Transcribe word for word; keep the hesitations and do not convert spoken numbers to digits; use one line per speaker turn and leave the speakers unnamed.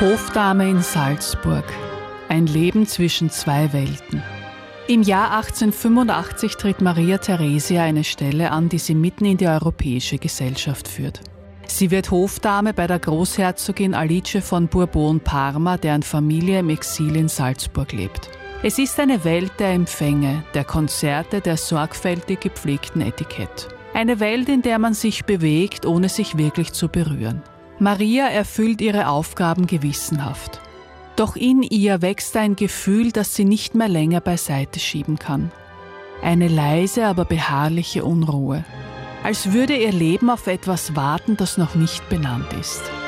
Hofdame in Salzburg. Ein Leben zwischen zwei Welten. Im Jahr achtzehnhundertfünfundachtzig tritt Maria Theresia eine Stelle an, die sie mitten in die europäische Gesellschaft führt. Sie wird Hofdame bei der Großherzogin Alice von Bourbon-Parma, deren Familie im Exil in Salzburg lebt. Es ist eine Welt der Empfänge, der Konzerte, der sorgfältig gepflegten Etikett. Eine Welt, in der man sich bewegt, ohne sich wirklich zu berühren. Maria erfüllt ihre Aufgaben gewissenhaft. Doch in ihr wächst ein Gefühl, das sie nicht mehr länger beiseite schieben kann. Eine leise, aber beharrliche Unruhe. Als würde ihr Leben auf etwas warten, das noch nicht benannt ist.